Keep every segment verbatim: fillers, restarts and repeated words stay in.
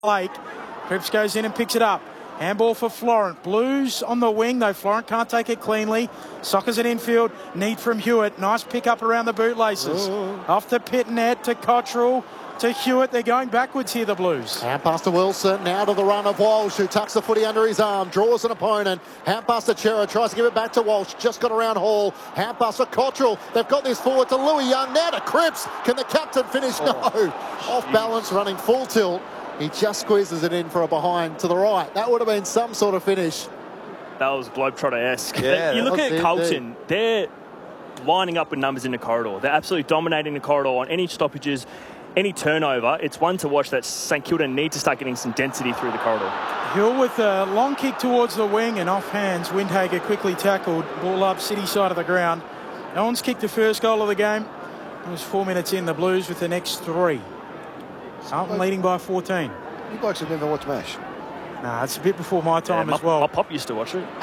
Lake. Cripps goes in and picks it up. Handball for Florent. Blues on the wing, though Florent can't take it cleanly. Sockers it infield. Need from Hewitt. Nice pick up around the bootlaces. Ooh. Off to Pitnet, to Cottrell, to Hewitt. They're going backwards here, the Blues. Hand pass to Wilson. Now to the run of Walsh, who tucks the footy under his arm. Draws an opponent. Hand pass to Chera. Tries to give it back to Walsh. Just got around Hall. Hand pass for Cottrell. They've got this forward to Louis Young. Now to Cripps. Can the captain finish? Oh. No. Off balance, running full tilt. He just squeezes it in for a behind to the right. That would have been some sort of finish. That was Globetrotter-esque. Yeah, you look at it, Carlton, they're lining up with numbers in the corridor. They're absolutely dominating the corridor on any stoppages, any turnover. It's one to watch that St Kilda need to start getting some density through the corridor. Hill with a long kick towards the wing and off hands. Windhager quickly tackled. Ball up city side of the ground. No one's kicked the first goal of the game. It was four minutes in. The Blues with the next three. Carlton leading by fourteen. You blokes have never watched MASH. Nah, it's a bit before my time yeah, as my, well. My pop used to watch it.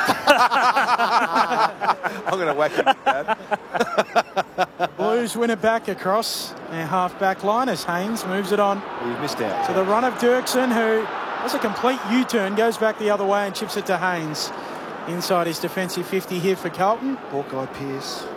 I'm going to whack him, Dad. Blues win it back across their half-back line as Haynes moves it on. Well, you've missed out. To the run of Dirksen, who has a complete U-turn, goes back the other way and chips it to Haynes. Inside his defensive fifty here for Carlton. Hawkeye Pearce.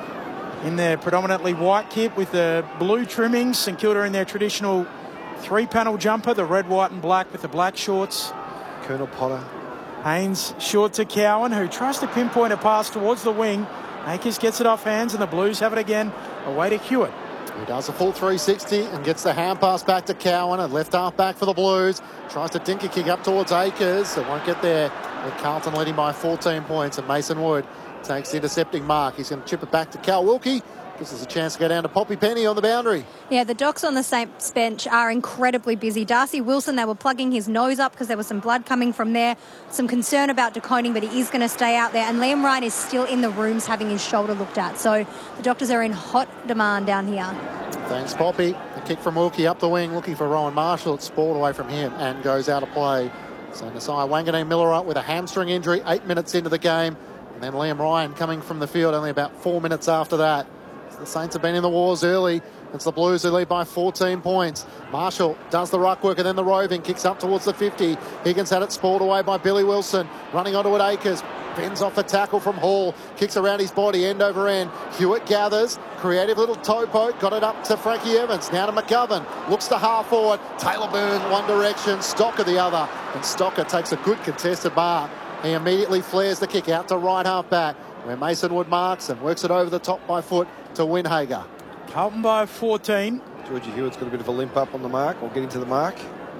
In their predominantly white kit with the blue trimmings. St Kilda in their traditional three-panel jumper, the red, white and black with the black shorts. Colonel Potter. Haynes short to Cowan, who tries to pinpoint a pass towards the wing. Akers gets it off hands and the Blues have it again away to Hewitt. He does a full three sixty and gets the hand pass back to Cowan. A left half back for the Blues. Tries to dink a kick up towards Akers. It won't get there. With Carlton leading by fourteen points and Mason Wood takes the intercepting mark. He's going to chip it back to Cal Wilkie. Gives us a chance to go down to Poppy Penny on the boundary. Yeah, the Docs on the Saints bench are incredibly busy. Darcy Wilson, they were plugging his nose up because there was some blood coming from there. Some concern about De Koning, but he is going to stay out there. And Liam Ryan is still in the rooms having his shoulder looked at. So the doctors are in hot demand down here. Thanks, Poppy. A kick from Wilkie up the wing, looking for Rowan Marshall. It's spoiled away from him and goes out of play. So Nasai Wanganeen Miller up with a hamstring injury, eight minutes into the game. And then Liam Ryan coming from the field only about four minutes after that. The Saints have been in the wars early. It's the Blues who lead by fourteen points. Marshall does the ruck work and then the roving. Kicks up towards the fifty. Higgins had it spoiled away by Billy Wilson. Running onto it, Akers. Bends off a tackle from Hall. Kicks around his body, end over end. Hewitt gathers. Creative little toe poke. Got it up to Frankie Evans. Now to McGovern. Looks to half forward. Taylor Byrne one direction. Stocker the other. And Stocker takes a good contested mark. He immediately flares the kick out to right half back, where Mason Wood marks and works it over the top by foot to Windhager. Carlton by fourteen. Georgie Hewitt's got a bit of a limp up on the mark, or getting to the mark.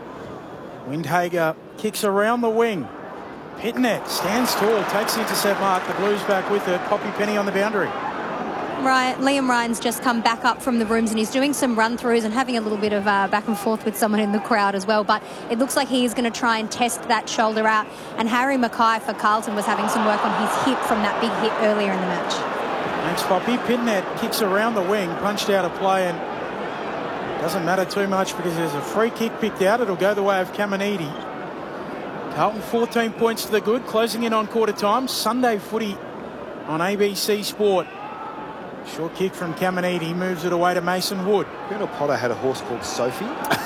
Windhager kicks around the wing. Pitnet stands tall, takes the intercept mark. The Blues back with it. Poppy Penny on the boundary. Ryan, Liam Ryan's just come back up from the rooms and he's doing some run-throughs and having a little bit of uh, back and forth with someone in the crowd as well. But it looks like he is going to try and test that shoulder out. And Harry Mackay for Carlton was having some work on his hip from that big hit earlier in the match. Thanks, Poppy. Pitnet kicks around the wing, punched out of play, and doesn't matter too much because there's a free kick picked out. It'll go the way of Caminiti. Carlton fourteen points to the good, closing in on quarter time. Sunday footy on A B C Sport. Short kick from Caminiti, moves it away to Mason Wood. Colonel Potter had a horse called Sophie.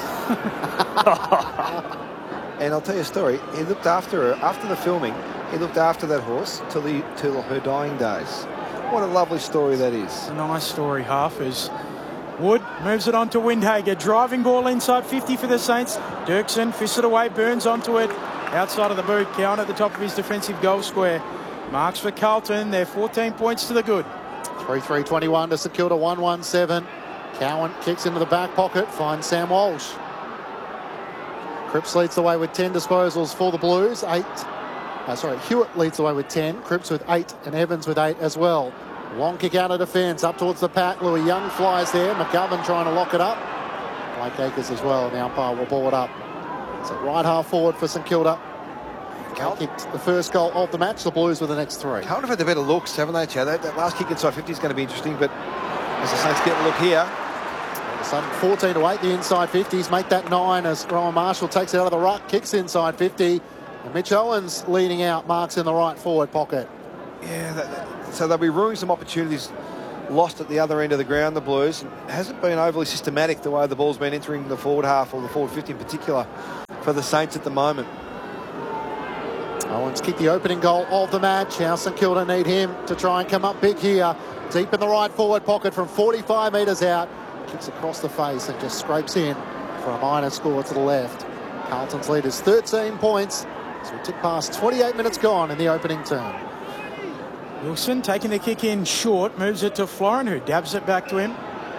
And I'll tell you a story. He looked after her, after the filming, he looked after that horse till, the, till her dying days. What a lovely story that is. A nice story, half, as Wood moves it on to Windhager. Driving ball inside fifty for the Saints. Dirksen fists it away, Burns onto it. Outside of the boot, Cowan at the top of his defensive goal square. Marks for Carlton. They're fourteen points to the good. three three twenty-one to St Kilda, one one seven. Cowan kicks into the back pocket, finds Sam Walsh. Cripps leads the way with ten disposals for the Blues. Eight. Uh, sorry, Hewitt leads the way with ten. Cripps with eight and Evans with eight as well. Long kick out of defence, up towards the pack. Louis Young flies there. McGovern trying to lock it up. Blake Akers as well. The umpire will ball it up. So right half forward for St Kilda. Cal kicked the first goal of the match. The Blues with the next three. Carlton have had the better looks, haven't they, Chad? That, that last kick inside fifty is going to be interesting, but as the Saints get a look here. All of a sudden, fourteen to eight, the inside fifties. Make that nine as Rowan Marshall takes it out of the ruck, kicks inside fifty. And Mitch Owens leading out, marks in the right forward pocket. Yeah, that, that, so they'll be ruining some opportunities lost at the other end of the ground, the Blues. And hasn't been overly systematic the way the ball's been entering the forward half, or the forward fifty in particular, for the Saints at the moment. Owens kicked the opening goal of the match. Now St Kilda need him to try and come up big here. Deep in the right forward pocket from forty-five metres out. Kicks across the face and just scrapes in for a minor score to the left. Carlton's lead is thirteen points. So we tick past twenty-eight minutes gone in the opening term. Wilson taking the kick in short, moves it to Florin, who dabs it back to him.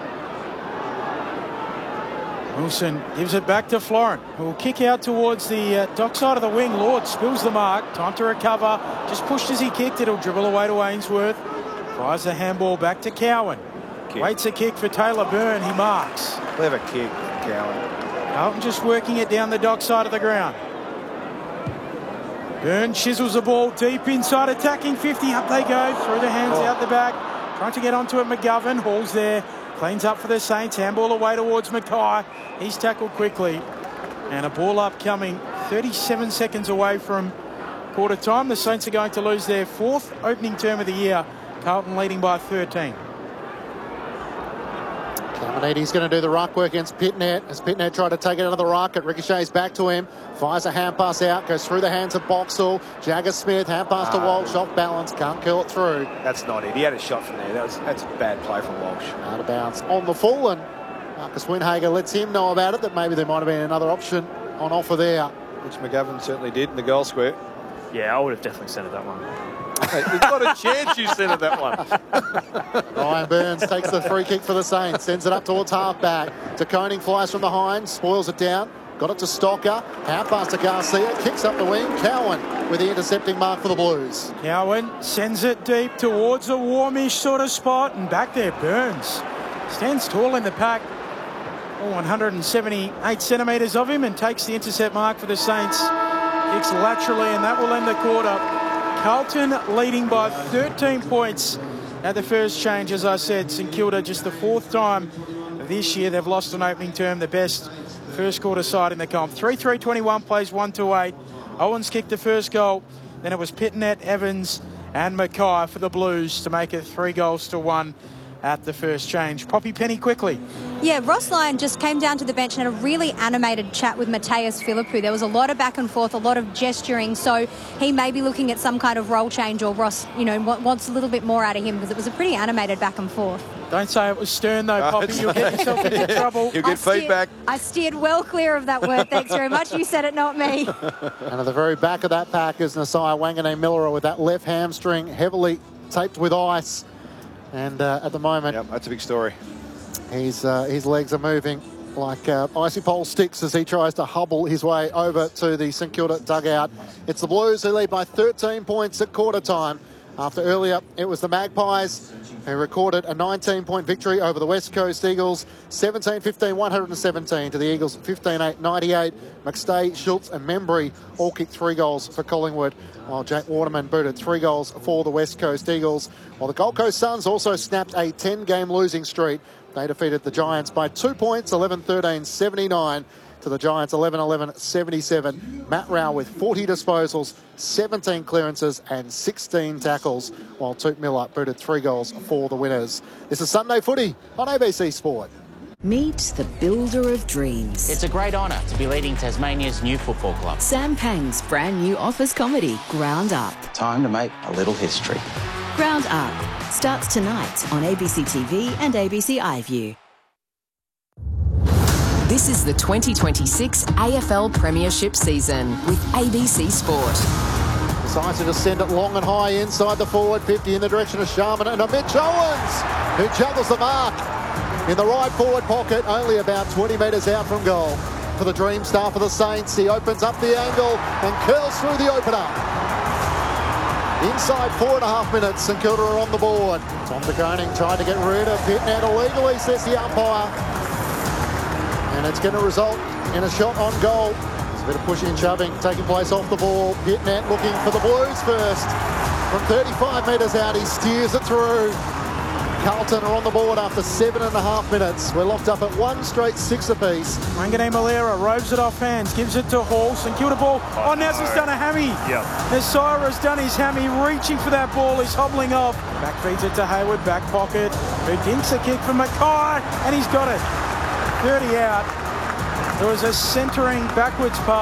Wilson gives it back to Florin, who will kick out towards the uh, dock side of the wing. Lord spills the mark. Time to recover. Just pushed as he kicked it. He'll dribble away to Ainsworth. Fires the handball back to Cowan. Kick. Waits a kick for Taylor Byrne. He marks. Clever kick, Cowan. Carlton just working it down the dock side of the ground. Byrne chisels the ball deep inside, attacking fifty. Up they go, through the hands, oh. out the back. Trying to get onto it, McGovern. Hall's there. Cleans up for the Saints. Handball away towards Mackay. He's tackled quickly. And a ball upcoming thirty-seven seconds away from quarter time. The Saints are going to lose their fourth opening term of the year. Carlton leading by thirteen. Caminiti's going to do the ruck work against Pitnet. As Pitnet tried to take it out of the ruck, it ricochets back to him. Fires a hand pass out, goes through the hands of Boxall. Jagger Smith, hand pass to Walsh, off balance, can't curl it through. That's not it. He had a shot from there. That was, that's a bad play from Walsh. Out of bounds on the full, and Marcus Winhager lets him know about it, that maybe there might have been another option on offer there. Which McGovern certainly did in the goal square. Yeah, I would have definitely centred that one. There's not a chance you centred that one. Ryan Burns takes the free kick for the Saints, sends it up towards half-back. De Koning flies from behind, spoils it down, got it to Stocker, half pass to Garcia, kicks up the wing. Cowan with the intercepting mark for the Blues. Cowan sends it deep towards a warmish sort of spot, and back there Burns stands tall in the pack, all one hundred seventy-eight centimetres of him, and takes the intercept mark for the Saints. Kicks laterally, and that will end the quarter. Carlton leading by thirteen points at the first change. As I said, St Kilda just the fourth time this year they've lost an opening term, the best first quarter side in the comp. three three twenty-one plays one two eight. Owens kicked the first goal. Then it was Pitnet, Evans and Mackay for the Blues to make it three goals to one at the first change. Poppy Penny quickly. Yeah, Ross Lyon just came down to the bench and had a really animated chat with Mateus Philippou. There was a lot of back and forth, a lot of gesturing, so he may be looking at some kind of role change, or Ross, you know, wants a little bit more out of him, because it was a pretty animated back and forth. Don't say it was stern though, Poppy. You'll get yourself into trouble. You'll get I steered, feedback. I steered well clear of that word. Thanks very much. You said it, not me. And at the very back of that pack is Nasai Wanganeen-Milera with that left hamstring heavily taped with ice. And uh, at the moment, yep, that's a big story. He's, uh, his legs are moving like uh, icy pole sticks as he tries to hobble his way over to the St Kilda dugout. It's the Blues who lead by thirteen points at quarter time. After earlier, it was the Magpies who recorded a nineteen point victory over the West Coast Eagles. seventeen fifteen, one hundred seventeen to the Eagles, fifteen eight, ninety-eight. McStay, Schultz and Membry all kicked three goals for Collingwood, while Jack Waterman booted three goals for the West Coast Eagles. While the Gold Coast Suns also snapped a ten game losing streak. They defeated the Giants by two points, eleven thirteen, seventy-nine. To the Giants, eleven eleven, seventy-seven. Matt Rao with forty disposals, seventeen clearances and sixteen tackles, while Toot Miller booted three goals for the winners. This is Sunday Footy on A B C Sport. Meet the builder of dreams. It's a great honour to be leading Tasmania's new football club. Sam Pang's brand new office comedy, Ground Up. Time to make a little history. Ground Up starts tonight on A B C T V and A B C iView. This is the twenty twenty-six A F L Premiership season with A B C Sport. Decides to just send it long and high inside the forward fifty in the direction of Sharman and a Mitch Owens, who juggles the mark in the right forward pocket, only about twenty metres out from goal. For the Dream Star for the Saints, he opens up the angle and curls through the opener. Inside four and a half minutes, St Kilda are on the board. Tom De Koning trying to get rid of Pitnet illegally, says the umpire. And it's going to result in a shot on goal. There's a bit of pushing and shoving taking place off the ball. Pitnet looking for the Blues first. From thirty-five metres out, he steers it through. Carlton are on the board after seven and a half minutes. We're locked up at one straight six apiece. Wangane Malera robes it off hands, gives it to Hall. St Kilda ball. Oh, oh Nelson's no. done a hammy. Yep. Nasira's done his hammy, reaching for that ball. He's hobbling off. Back feeds it to Hayward, back pocket. Who dinks a kick for Mackay, and he's got it. thirty out. There was a centering backwards pass.